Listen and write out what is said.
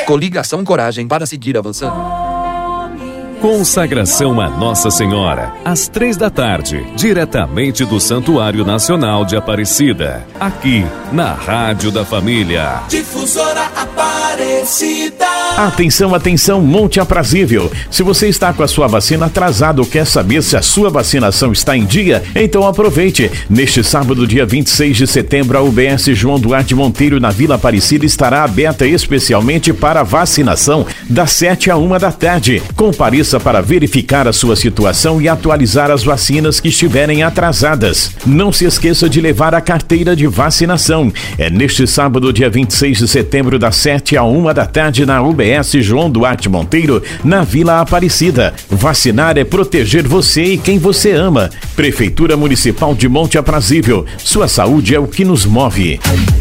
Coligação Coragem para seguir avançando. Consagração a Nossa Senhora, às 15h, diretamente do Santuário Nacional de Aparecida, aqui na Rádio da Família. Difusora Aparecida. Atenção, atenção, Monte Aprazível. Se você está com a sua vacina atrasada ou quer saber se a sua vacinação está em dia, então aproveite. Neste sábado, dia 26 de setembro, a UBS João Duarte Monteiro, na Vila Aparecida, estará aberta especialmente para vacinação, das 7 à 1 da tarde. Compareça para verificar a sua situação e atualizar as vacinas que estiverem atrasadas. Não se esqueça de levar a carteira de vacinação. É neste sábado, dia 26 de setembro, das 7 à 1 da tarde, na UBS João Duarte Monteiro, na Vila Aparecida. Vacinar é proteger você e quem você ama. Prefeitura Municipal de Monte Aprazível. Sua saúde é o que nos move.